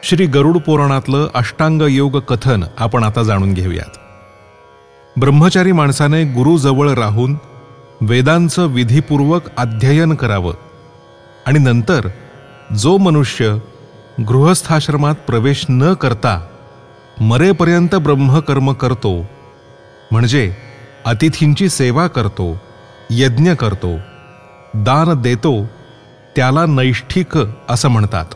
श्री गरुड पुराणातलं अष्टांग योग कथन आपण आता जाणून घेऊयात. ब्रह्मचारी माणसाने गुरुजवळ राहून वेदांचं विधीपूर्वक अध्ययन करावं आणि नंतर जो मनुष्य गृहस्थाश्रमात प्रवेश न करता मरेपर्यंत ब्रह्मकर्म करतो, म्हणजे अतिथींची सेवा करतो, यज्ञ करतो, दान देतो, त्याला नैष्ठिक असं म्हणतात.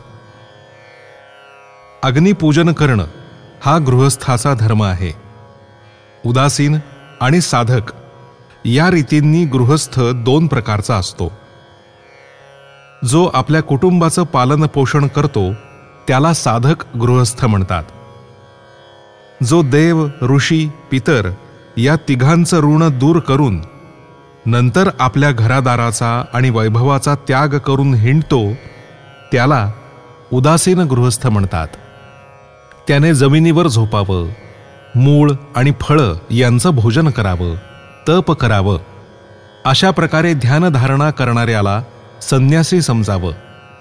अग्निपूजन करणं हा गृहस्थाचा धर्म आहे. उदासीन आणि साधक या रीतींनी गृहस्थ दोन प्रकारचा असतो. जो आपल्या कुटुंबाचं पालन पोषण करतो त्याला साधक गृहस्थ म्हणतात. जो देव, ऋषी, पितर या तिघांचं ऋण दूर करून नंतर आपल्या घरादाराचा आणि वैभवाचा त्याग करून हिंडतो त्याला उदासीन गृहस्थ म्हणतात. त्याने जमिनीवर झोपावं, मूळ आणि फळं यांचं भोजन करावं, तप करावं. अशा प्रकारे ध्यानधारणा करणाऱ्याला संन्यासी समजावं.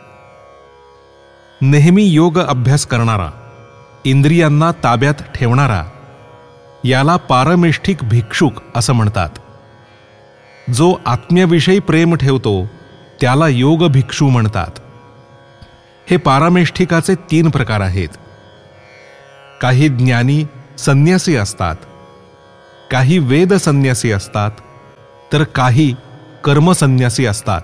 नेहमी योग अभ्यास करणारा, इंद्रियांना ताब्यात ठेवणारा याला पारमेष्ठिक भिक्षुक असं म्हणतात. जो आत्म्याविषयी प्रेम ठेवतो त्याला योग भिक्षू म्हणतात. हे पारमेष्ठिकाचे 3 प्रकार आहेत. काही ज्ञानी संन्यासी असतात, काही वेद संन्यासी असतात, तर काही कर्मसंन्यासी असतात.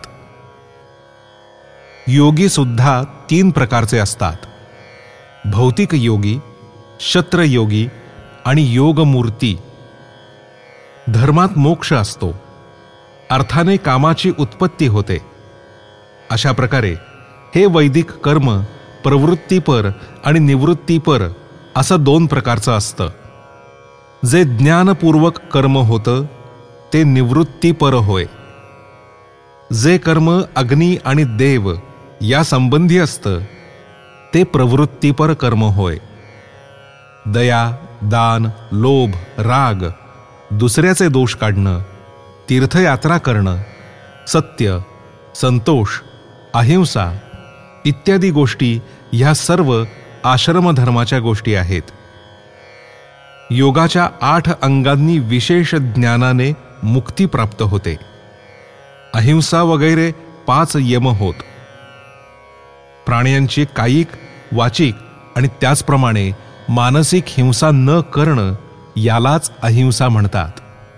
योगी सुद्धा 3 प्रकारचे असतात. भौतिक योगी, क्षत्रयोगी आणि योगमूर्ती. धर्मात मोक्ष असतो, अर्थाने कामाची उत्पत्ती होते. अशा प्रकारे हे वैदिक कर्म प्रवृत्तीपर आणि निवृत्तीपर असं 2 प्रकारचं असतं. जे ज्ञानपूर्वक कर्म होतं ते निवृत्तीपर होय. जे कर्म अग्नी आणि देव या संबंधी असतं ते प्रवृत्तीपर कर्म होय. दया, दान, लोभ, राग, दुसऱ्याचे दोष काढणं, तीर्थयात्रा करणं, सत्य, संतोष, अहिंसा इत्यादी गोष्टी ह्या सर्व आश्रमधर्माच्या गोष्टी आहेत. योगाच्या 8 अंगांनी विशेष ज्ञानाने मुक्ती प्राप्त होते. अहिंसा वगैरे 5 यम होत. प्राण्यांची कायिक, वाचिक आणि त्याचप्रमाणे मानसिक हिंसा न करणं यालाच अहिंसा म्हणतात.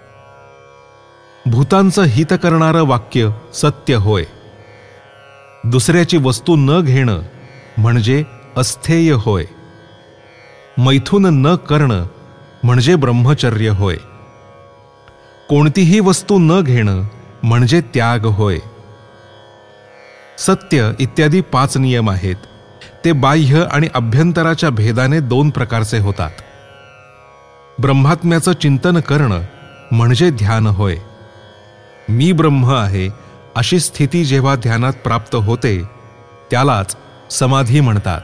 भूतांचं हित करणारं वाक्य सत्य होय. दुसऱ्याची वस्तू न घेणं म्हणजे अस्थेय होय. मैथुन न करणं म्हणजे ब्रह्मचर्य होय. कोणतीही वस्तू न घेणं म्हणजे त्याग होय. सत्य इत्यादी 5 नियम आहेत. ते बाह्य आणि अभ्यंतराच्या भेदाने 2 प्रकारचे होतात. ब्रह्मात्म्याचं चिंतन करणं म्हणजे ध्यान होय. मी ब्रह्म आहे अशी स्थिती जेव्हा ध्यानात प्राप्त होते त्यालाच समाधी म्हणतात.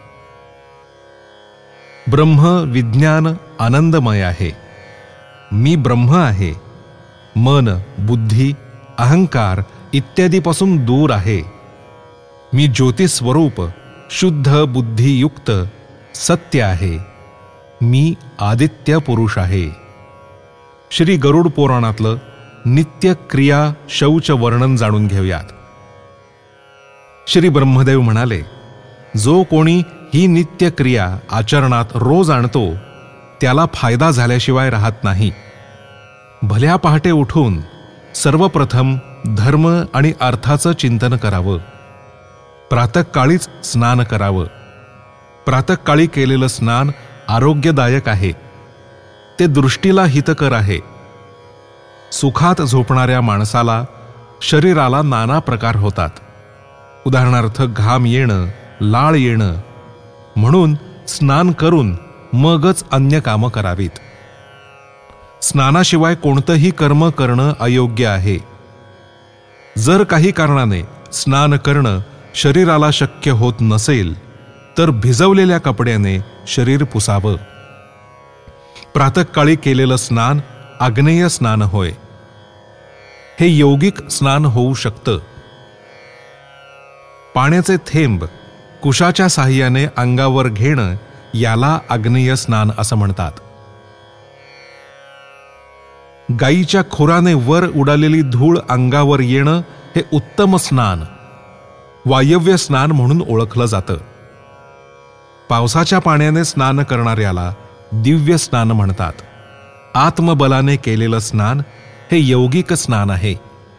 ब्रह्म विज्ञान आनंदमय आहे. मी ब्रह्म आहे. मन, बुद्धी, अहंकार इत्यादीपासून दूर आहे. मी ज्योतिस्वरूप, शुद्ध बुद्धियुक्त सत्य आहे. मी आदित्य पुरुष आहे. श्री गरुड पुराणातलं नित्य क्रिया शौच वर्णन जाणून घेऊयात. श्री ब्रह्मदेव म्हणाले, जो कोणी ही नित्य क्रिया आचरणात रोज आणतो त्याला फायदा झाल्याशिवाय राहत नाही. भल्या पहाटे उठून सर्वप्रथम धर्म आणि अर्थाचं चिंतन करावं. प्रातःकाळीच स्नान करावं. प्रातःकाळी केलेलं स्नान आरोग्यदायक आहे. ते दृष्टीला हितकर आहे. सुखात झोपणाऱ्या माणसाला शरीराला नाना प्रकार होतात. उदाहरणार्थ घाम येणं, लाळ येणं. म्हणून स्नान करून मगच अन्य कामं करावीत. स्नानाशिवाय कोणतंही कर्म करणं अयोग्य आहे. जर काही कारणाने स्नान करणं शरीराला शक्य होत नसेल तर भिजवलेल्या कपड्याने शरीर पुसावं. प्रातःकाळी केलेलं स्नान आग्नेय स्नान होय. हे यौगिक स्नान होऊ शकतं. पाण्याचे थेंब कुशाच्या साह्याने अंगावर घेणं याला आग्नेय स्नान असं म्हणतात. गायीच्या खुराने वर उडालेली धूळ अंगावर येणं हे उत्तम स्नान, वायव्य स्नान म्हणून ओळखलं जातं. पावसाच्या पाण्याने स्नान करणाऱ्याला दिव्य स्नान म्हणतात. आत्मबलाने केलेलं स्नान हे यौगिक स्नान आहे.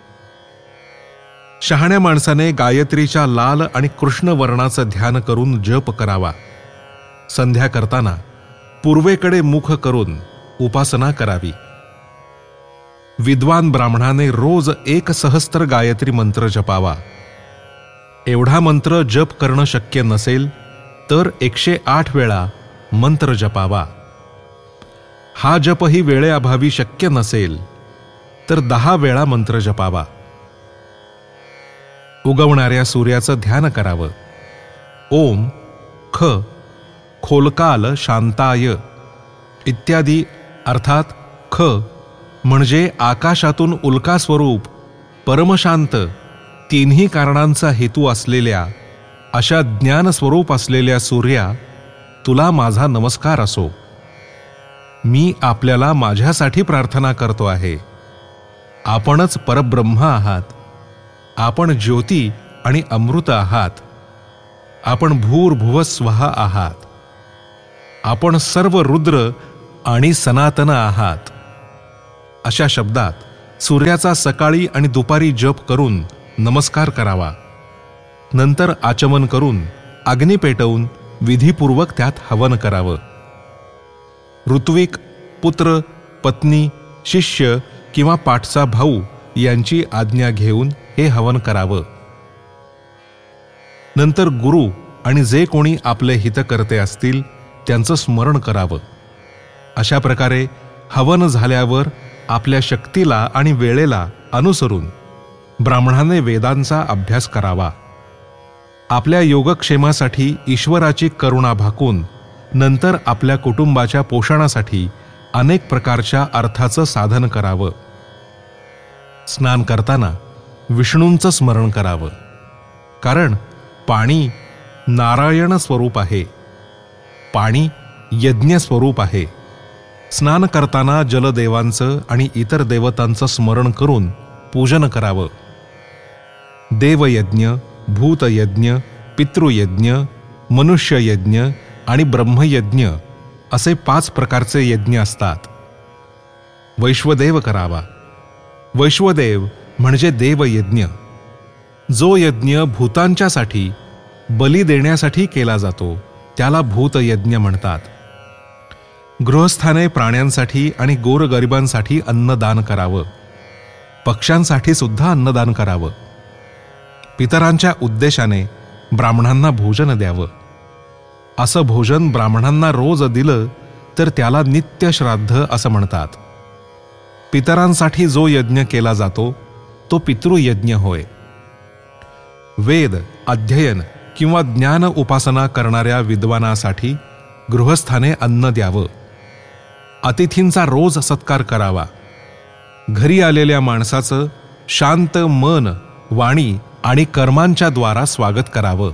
शहाण्या माणसाने गायत्रीच्या लाल आणि कृष्ण वर्णाचं ध्यान करून जप करावा. संध्या करताना पूर्वेकडे मुख करून उपासना करावी. विद्वान ब्राह्मणाने रोज 1 सहस्त्र गायत्री मंत्र जपावा. एवढा मंत्र जप करणं शक्य नसेल तर 108 वेळा मंत्र जपावा. हा जपही वेळेअभावी शक्य नसेल तर 10 वेळा मंत्र जपावा. उगवणाऱ्या सूर्याचं ध्यान करावं. ओम ख खोलकाल शांताय इत्यादी अर्थात ख म्हणजे आकाशातून उल्कास्वरूप परमशांत तिन्ही कारणांचा हेतू असलेल्या अशा ज्ञानस्वरूप असलेल्या सूर्या, तुला माझा नमस्कार असो. मी आपल्याला माझ्यासाठी प्रार्थना करतो आहे. आपणच परब्रह्म आहात. आपण ज्योती आणि अमृत आहात. आपण भूर्भुव स्वहा आहात. आपण सर्व रुद्र आणि सनातन आहात. अशा शब्दात सूर्याचा सकाळी आणि दुपारी जप करून नमस्कार करावा. नंतर आचमन करून अग्नी पेटवून विधीपूर्वक त्यात हवन करावं. ऋत्विक, पुत्र, पत्नी, शिष्य किंवा पाठचा भाऊ यांची आज्ञा घेऊन हे हवन करावं. नंतर गुरु आणि जे कोणी आपले हितकर्ते असतील त्यांचं स्मरण करावं. अशा प्रकारे हवन झाल्यावर आपल्या शक्तीला आणि वेळेला अनुसरून ब्राह्मणाने वेदांचा अभ्यास करावा. आपल्या योगक्षेमासाठी ईश्वराची करुणा भाकून नंतर आपल्या कुटुंबाच्या पोषणासाठी अनेक प्रकारच्या अर्थाचं साधन करावं. स्नान करताना विष्णूंचं स्मरण करावं, कारण पाणी नारायण स्वरूप आहे. पाणी यज्ञ स्वरूप आहे. स्नान करताना जलदेवांचं आणि इतर देवतांचं स्मरण करून पूजन करावं. देवयज्ञ, भूतयज्ञ, पितृयज्ञ, मनुष्ययज्ञ आणि ब्रह्मयज्ञ असे 5 प्रकारचे यज्ञ असतात. वैश्वदेव करावा. वैश्वदेव म्हणजे देवयज्ञ. जो यज्ञ भूतांच्यासाठी बली देण्यासाठी केला जातो त्याला भूतयज्ञ म्हणतात. गृहस्थाने प्राण्यांसाठी आणि गोरगरिबांसाठी अन्नदान करावं. पक्ष्यांसाठी सुद्धा अन्नदान करावं. पितरांच्या उद्देशाने ब्राह्मणांना भोजन द्यावं. असं भोजन ब्राह्मणांना रोज दिलं तर त्याला नित्य श्राद्ध असं म्हणतात. पितरांसाठी जो यज्ञ केला जातो तो पितृयज्ञ होय. वेद अध्ययन किंवा ज्ञान उपासना करणाऱ्या विद्वानासाठी गृहस्थाने अन्न द्यावं. अतिथींचा रोज सत्कार करावा. घरी आलेल्या माणसाचं शांत मन, वाणी आणि कर्मांच्या द्वारा स्वागत करावं.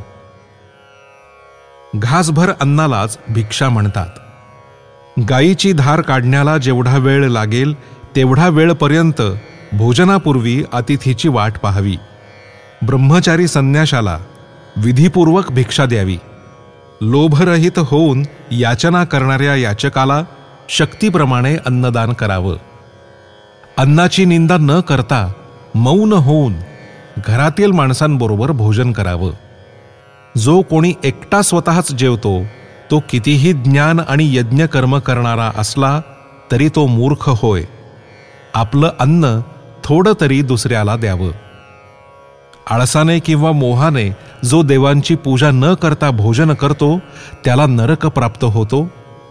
घासभर अन्नालाच भिक्षा म्हणतात. गायीची धार काढण्याला जेवढा वेळ लागेल तेवढा वेळपर्यंत भोजनापूर्वी अतिथीची वाट पाहावी. ब्रह्मचारी संन्याशाला विधीपूर्वक भिक्षा द्यावी. लोभरहित होऊन याचना करणाऱ्या याचकाला शक्तीप्रमाणे अन्नदान करावं. अन्नाची निंदा न करता मौन होऊन घरातील माणसांबरोबर भोजन करावं. जो कोणी एकटा स्वतःच जेवतो तो कितीही ज्ञान आणि यज्ञकर्म करणारा असला तरी तो मूर्ख होय. आपलं अन्न थोडं तरी दुसऱ्याला द्यावं. आळसाने किंवा मोहाने जो देवांची पूजा न करता भोजन करतो त्याला नरक प्राप्त होतो.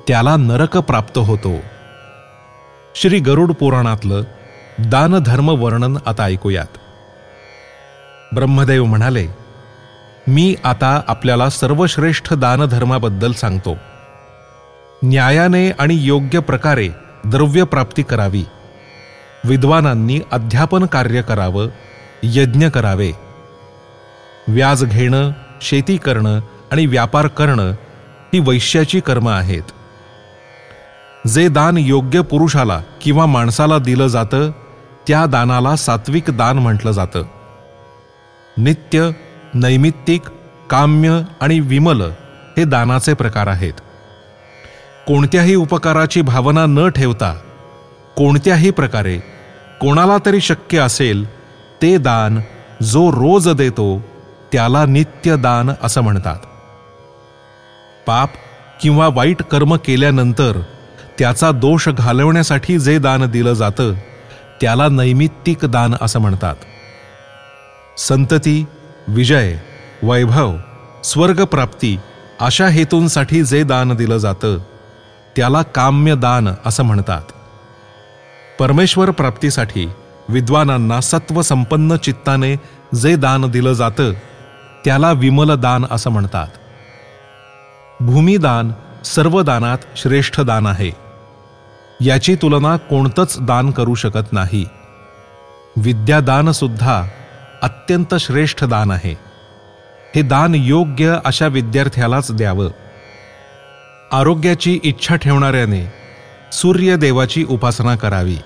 श्री गरुड पुराणातलं दानधर्म वर्णन आता ऐकूयात. ब्रह्मदेव म्हणाले, मी आता आपल्याला सर्वश्रेष्ठ दानधर्माबद्दल सांगतो. न्यायाने आणि योग्य प्रकारे द्रव्य प्राप्ती करावी. विद्वानांनी अध्यापन कार्य करावं. यज्ञ करावे. व्याज घेणं, शेती करणं आणि व्यापार करणं ही वैश्याची कर्म आहेत. जे दान योग्य पुरुषाला किंवा माणसाला दिलं जातं त्या दानाला सात्विक दान म्हटलं जातं. नित्य, नैमित्तिक, काम्य आणि विमल हे दानाचे प्रकार आहेत. कोणत्याही उपकाराची भावना न ठेवता कोणत्याही प्रकारे कोणाला तरी शक्य असेल ते दान जो रोज देतो त्याला नित्य दान असं म्हणतात. पाप किंवा वाईट कर्म केल्यानंतर त्याचा दोष घालवण्यासाठी जे दान दिलं जातं त्याला नैमित्तिक दान असं म्हणतात. संतती, विजय, वैभव, स्वर्गप्राप्ती अशा हेतूंसाठी जे दान दिलं जातं त्याला काम्य दान असं म्हणतात. परमेश्वर प्राप्तीसाठी विद्वानांना सत्वसंपन्न चित्ताने जे दान दिलं जातं त्याला विमल दान असं म्हणतात. भूमिदान सर्व दानात श्रेष्ठ दान आहे. याची तुलना कोणतंच दान करू शकत नाही. विद्यादान सुद्धा अत्यंत श्रेष्ठ दान आहे. हे दान योग्य अशा विद्यार्थ्यालाच द्यावं. आरोग्याची इच्छा ठेवणाऱ्याने सूर्यदेवाची उपासना करावी.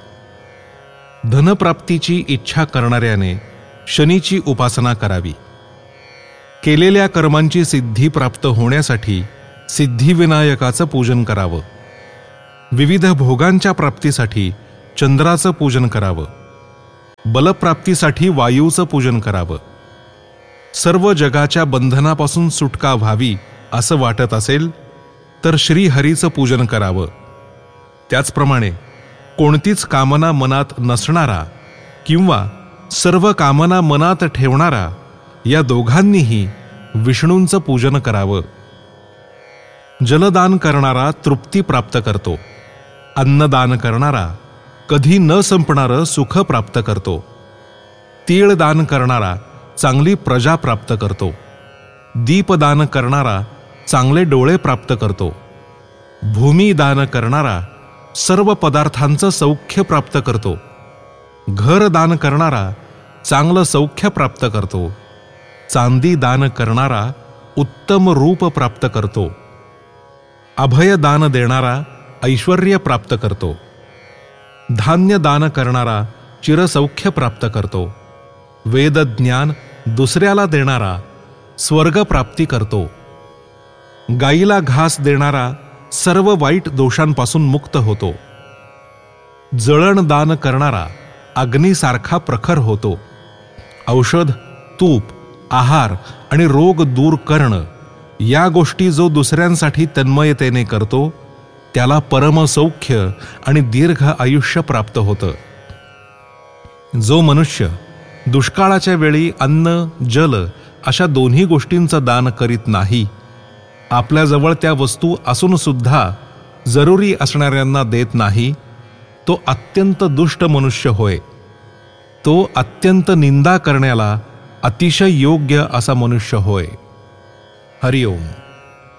धनप्राप्तीची इच्छा करणाऱ्याने शनीची उपासना करावी. केलेल्या कर्मांची सिद्धी प्राप्त होण्यासाठी सिद्धिविनायकाचं पूजन करावं. विविध भोगांच्या प्राप्तीसाठी चंद्राचं पूजन करावं. बलप्राप्तीसाठी वायूचं पूजन करावं. सर्व जगाच्या बंधनापासून सुटका व्हावी असं वाटत असेल तर श्रीहरीचं पूजन करावं. त्याचप्रमाणे कोणतीच कामना मनात नसणारा किंवा सर्व कामना मनात ठेवणारा या दोघांनीही विष्णूंचं पूजन करावं. जलदान करणारा तृप्ती प्राप्त करतो. अन्नदान करणारा कधी न संपणारं सुख प्राप्त करतो. तीळदान करणारा चांगली प्रजा प्राप्त करतो. दीपदान करणारा चांगले डोळे प्राप्त करतो. भूमिदान करणारा सर्व पदार्थांचं सौख्य प्राप्त करतो. घर दान करणारा चांगलं सौख्य प्राप्त करतो. चांदी दान करणारा उत्तम रूप प्राप्त करतो. अभयदान देणारा ऐश्वर्य प्राप्त करतो. धान्य दान करणारा चिरसौख्य प्राप्त करतो. वेदज्ञान दुसऱ्याला देणारा स्वर्गप्राप्ती करतो. गाईला घास देणारा सर्व वाईट दोषांपासून मुक्त होतो. जळण दान करणारा अग्नीसारखा प्रखर होतो. औषध, तूप, आहार आणि रोग दूर करणं या गोष्टी जो दुसऱ्यांसाठी तन्मयतेने करतो त्याला परमसौख्य आणि दीर्घ आयुष्य प्राप्त होतं. जो मनुष्य दुष्काळाच्या वेळी अन्न, जल अशा दोन्ही गोष्टींचं दान करीत नाही, आपल्याजवळ त्या वस्तू असून सुद्धा जरुरी असणाऱ्यांना देत नाही, तो अत्यंत दुष्ट मनुष्य होय. तो अत्यंत निंदा करण्याला अतिशय योग्य असा मनुष्य होय. हरिओम.